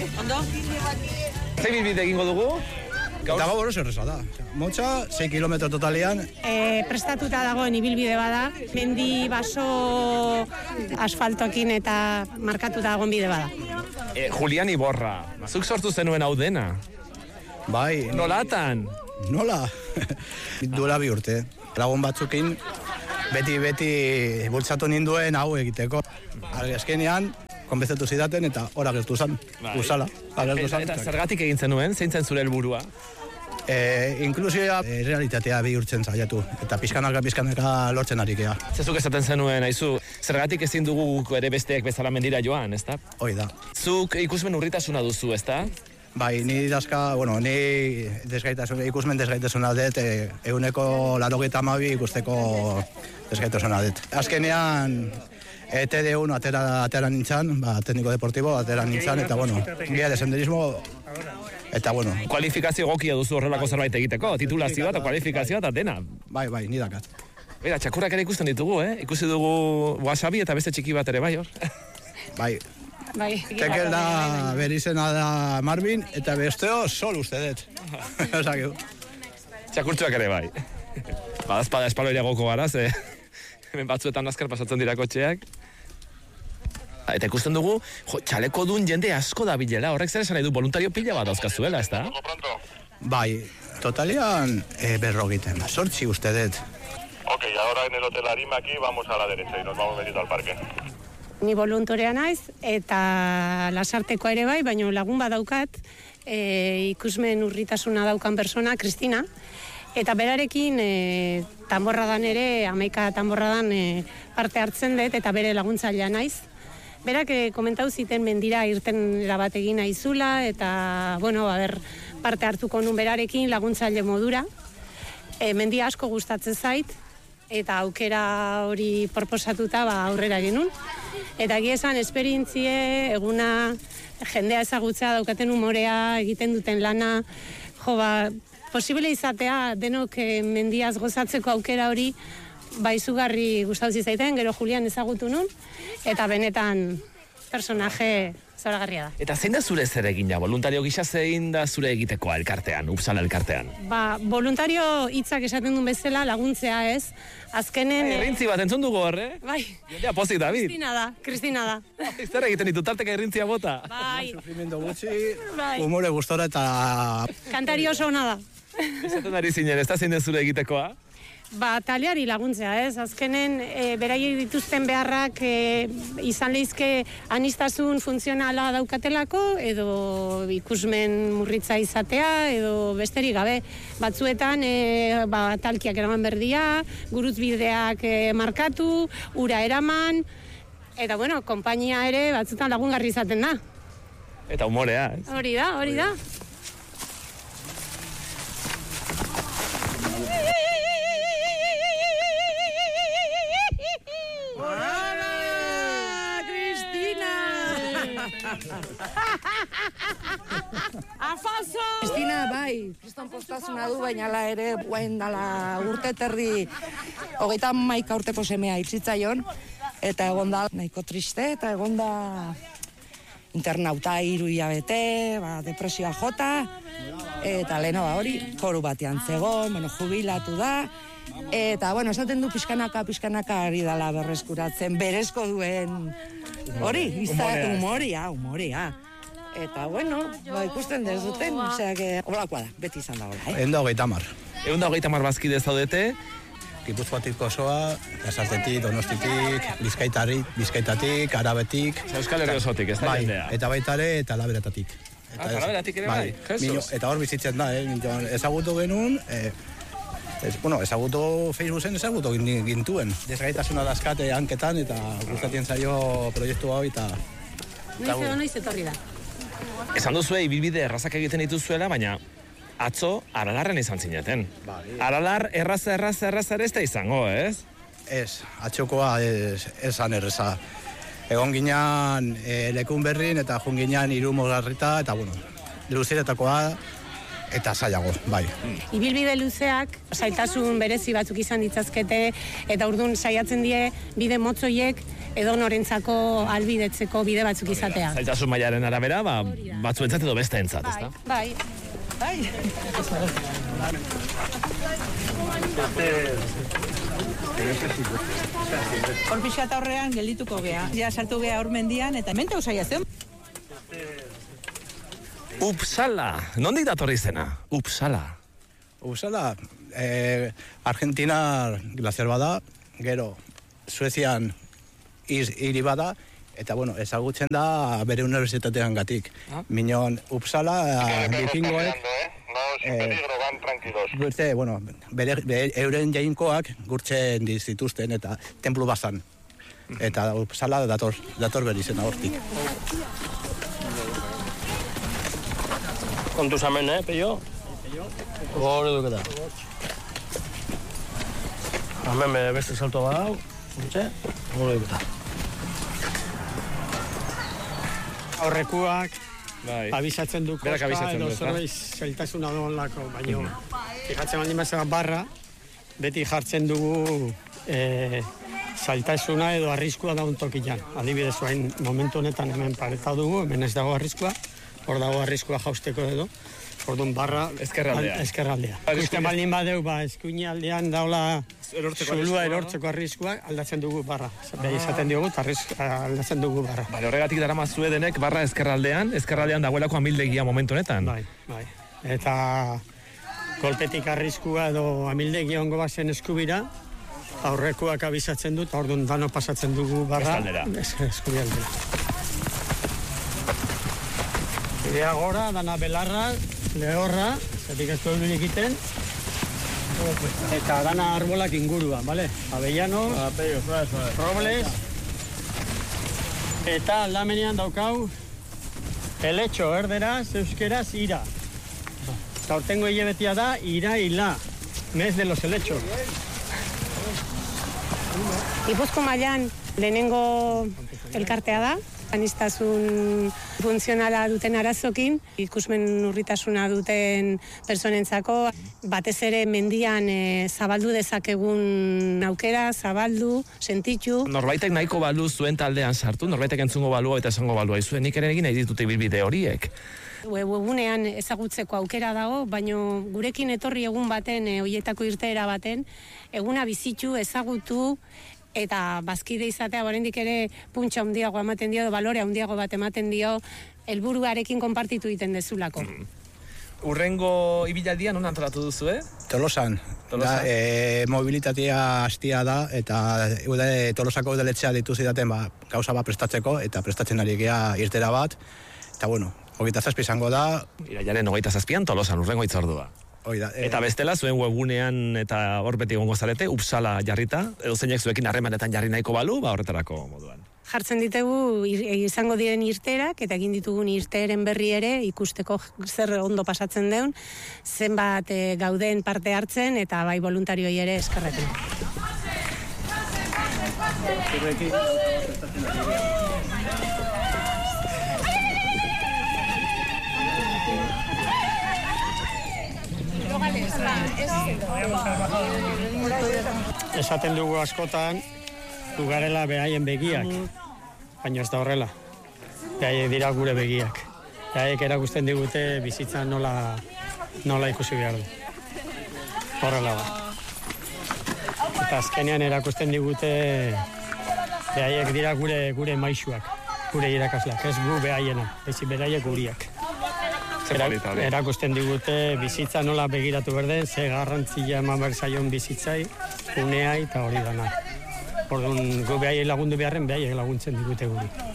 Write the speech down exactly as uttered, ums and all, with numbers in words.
Ondo? Zein bilbide egingo dugu? Eta gaur oso erresa da. Motxa, sei kilometro totalian. E, prestatuta dagoen ibilbide bada, mendi baso asfaltokin eta markatuta dagoen bide bada. E, Julian Iborra, zuk sortu zenuen hau dena? Bai. Nolatan? Nola? Duela bi urte. Lagun batzukin beti-beti bultzatu ninduen hau egiteko. Azkenean, konbezatu zidaten eta ora gertu zen. Bai. Usala. Eta, eta zergatik egin zenuen? Zein zen zure helburua? E, inklusioa e, realitatea bihurtzen saiatu. Eta pizkanaka pizkanaka lortzen arikea. Zezuk esaten zenuen, aizu, zergatik ezin dugu guk ere besteak bezala mendira joan, ezta? Hoi da. Zuk ikusmen urritasuna duzu, ezta? Bai, ni dazka, bueno, ni desgaitasun, ikusmen desgaitasuna dut, e, eguneko larogeita hamabi ikusteko desgaitasuna dut. Azkenean, E T D uno atera, atera nintzen, ba, tekniko deportibo atera nintzen, eta bueno, guia de senderismo, eta bueno. Kualifikazio egokia duzu horrelako zerbait egiteko, titulazioa eta kualifikazioa eta dena. Bai, bai, ni dakat. Bera, txakurrak ere ikusten ditugu, eh? Ikusi dugu wasabi eta beste txiki bat ere bai hor. Bai. Bai. Tekel da, bere izena da Marvin, eta besteo sol uste dut. Osakeu. Txakurtxoak ere bai. Badazpada espaloia goko gara, ze hemen batzuetan azkar pasatzen dira kotxeak. Eta ikusten dugu, jo, txaleko duen jende asko da bilela, horrek zer esan nahi du, voluntario pila bat dauzkazuela, ez da? Bai, totalian e, berrogiten, sortzi uste dut. Ok, ahora en el hotel Arima aquí vamos a la derecha y nos vamos metido al parque. Ni voluntorea naiz, eta lasarteko ere bai, baina lagun badaukat, e, ikusmen urritasuna daukan persona, Kristina, eta berarekin e, tanborradan ere, hamaika tanborradan e, parte hartzen dut, eta bere laguntzailea naiz. Berak e, komentau ziten mendira irten bat egin naizula, eta, bueno, ber, parte hartuko nun berarekin laguntzaile modura. E, mendia asko gustatzen zait, eta aukera hori proposatuta ba, aurrera genuen. Eta egia esan, esperientzie, eguna, jendea ezagutzea, daukaten umorea, egiten duten lana, jo, ba, posible izatea denok mendiaz gozatzeko aukera hori ba izugarri gustatu zaiten, gero Julian ezagutu nun, eta benetan personaje zoragarria da. Eta zein da zure zer egina? Voluntario gisa zein da zure egitekoa elkartean, Upsala elkartean? Ba, voluntario hitzak esaten duen bezala laguntzea ez, azkenen... Bai, errintzi bat entzun dugu horre? Bai. Jendea pozik, David. Kristina da, Kristina da. Zer egiten ditu tarteka errintzia bota? Bai. Sufrimiento gutxi, bai. Humore gustora eta... Kantari oso ona da. Esaten ari zinen, ez da zein den zure egitekoa? Ba, taleari laguntzea, ez? Azkenen, e, beraiek dituzten beharrak e, izan lehizke anistasun funtzionala daukatelako, edo ikusmen murritza izatea, edo besterik gabe. Batzuetan, e, ba, talkiak eraman berdia, gurutbideak e, markatu, ura eraman, eta, bueno, konpainia ere batzuetan lagungarri izaten da. Eta humorea, ez? Hori da, hori da. Afaso! Kristina, bai, kriston postasuna du, baina la ere, guain dala urte terdi, hogeita maika urteko semea itzitzaion, eta egon da nahiko triste, eta egon da internauta hiru hilabete, ba, depresioa jota, eta leheno ba, hori, foru batean zegoen, bueno, jubilatu da, eta, bueno, esaten du pixkanaka, pixkanaka ari dala berreskuratzen, berezko duen hori, humorea, humorea, humorea. Eta, bueno, ba, ikusten dezuten, osea, que holakoa da, beti izan da hola, eh? Egun da hogeita hamar. Egun da hogeita hamar bazkide zaudete. Gipuzkoatik osoa, Lasartetik, Donostitik, Bizkaitarik, Bizkaitatik, Arabetik. Euskal Herria osotik, ez da bai, jendea. eta baita ere, eta Laberatatik. Ah, Laberatatik ere bai, Jesus. Eta hor bizitzen da, eh? Ezagutu genuen, eh, ez, bueno, ezagutu Facebooken ezagutu gintuen. Desgaitasuna dazkate hanketan, eta gustatien zaio proiektu hau, eta... Noiz edo noiz etorri da. Esan duzue, ibilbide errazak egiten dituzuela, baina atzo Aralarren izan zineten. Bai. Aralar erraza, erraza, erraza ere ez da izango, ez? Ez, atxokoa ez, esan erreza. Egon ginean e, lekun berrin eta jun ginean hiru mogarrita, eta bueno, luzeretakoa eta zailago, bai. Ibilbide luzeak, zaitasun berezi batzuk izan ditzazkete, eta urdun saiatzen die bide motzoiek edonorentzako albidetzeko bide batzuk izatea. Zailtasun mailaren arabera, ba, batzuentzat edo besteentzat, ezta? Bai, bai. Hor pixat aurrean geldituko gea. Ja sartu gea hor mendian eta hemen tausaia zen. Uppsala, nondik datorri izena? Uppsala. Uppsala, eh, Argentina glaziar bada, gero Suezian hiri bada, eta bueno, ezagutzen da bere unibertsitatean gatik. Ah? Minon, Uppsala, vikingoek... Eh, gurtze, bueno, bere, bere euren jainkoak gurtzen dituzten eta templu bazan. Eta Uppsala dator, dator bere izena hortik. Kontuz hemen, eh, Peio? Hore duketa. Hemen beste salto badau, hore duketa. Aurrekuak, bai. Abisatzen du koska edo zerbait zailtasuna doonlako, baina fijatzen baldin bazara barra, beti jartzen dugu e, zailtasuna edo arriskua daun tokian. Adibidez, hain momentu honetan hemen pareta dugu, hemen ez dago arriskua, hor dago arriskua jausteko edo, orduan barra eskerraldea. Eskerraldea. Ikusten baldin badeu, ba, eskuini aldean daula zulua erortzeko arriskua, aldatzen dugu barra. Behi izaten diogu, aldatzen dugu barra. Bale, horregatik dara mazue denek barra eskerraldean, eskerraldean dagoelako amildegia momentu honetan. Bai, bai. Eta kolpetik arriskua edo amildegi ongo bazen eskubira, aurrekoak abisatzen dut, orduan dano pasatzen dugu barra. Eskubi aldera. Idea gora, dana belarra, lehorra, zetik ez duen egiten, eta dana arbolak ingurua, bale? Avellanos, robles, eta aldamenean daukau, heletxo, erderaz, euskeraz, ira. Eta hortengo hilebetia da, ira ila, mes de los helechos. Gipuzko mailan lehenengo elkartea da, aniztasun funtzionala duten arazokin, ikusmen urritasuna duten personentzako, batez ere mendian e, zabaldu dezakegun aukera, zabaldu, sentitu. Norbaitek nahiko balu zuen taldean sartu, norbaitek entzungo balua eta esango balua izuen, nik ere egin nahi ditute bilbide horiek. Webunean ezagutzeko aukera dago, baino gurekin etorri egun baten, e, hoietako irteera baten, eguna bizitu, ezagutu, eta bazkide izatea, oraindik ere puntxa handiago ematen dio, balore handiago bat ematen dio, helburuarekin konpartitu egiten dezulako. Mm. Urrengo ibilaldia non antolatu duzu, eh? Tolosan. Da, e, mobilitatea hastia da, eta e, Tolosako udaletxea ditu zidaten ba, gauza bat prestatzeko, eta prestatzen ari gea irtera bat, eta bueno, hogeita zazpi izango da. Irailaren hogeita zazpian Tolosan, urrengo hitzordua. Oida, e... Eta bestela, zuen webunean eta hor beti gongo zarete, Uppsala jarrita, edo zeinek zuekin harremanetan jarri nahiko balu, ba horretarako moduan. Jartzen ditegu izango diren irterak, eta egin ditugun irteeren berri ere, ikusteko zer ondo pasatzen deun, zenbat e, gauden parte hartzen, eta bai voluntarioi ere eskerrekin. Esaten dugu askotan, dugarela behaien begiak, baina ez da horrela. Behaiek dira gure begiak. Behaiek erakusten digute bizitza nola, nola ikusi behar du. Horrela da. Eta azkenean erakusten digute behaiek dira gure, gure maisuak, gure irakasleak, ez gu behaiena, ez beraiek guriak. Era, erakusten digute bizitza nola begiratu berden, ze garrantzia eman behar zaion bizitzai, uneai eta hori dana. Orduan, gu behaiek lagundu beharren, behaiek laguntzen digute guri.